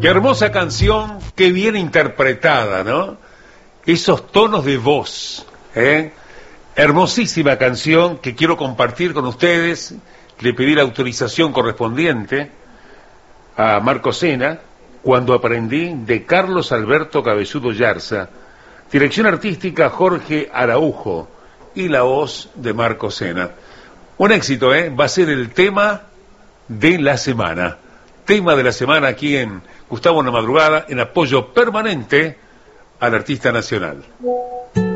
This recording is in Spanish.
Qué hermosa canción, qué bien interpretada, ¿no? Esos tonos de voz, ¿eh? Hermosísima canción que quiero compartir con ustedes. Le pedí la autorización correspondiente a Marco Sena cuando aprendí, de Carlos Alberto Cabezudo Yarza, dirección artística Jorge Araujo y la voz de Marco Sena. Un éxito, ¿eh? Va a ser el tema de la semana. Tema de la semana aquí en Gustavo en la Madrugada, en apoyo permanente al artista nacional.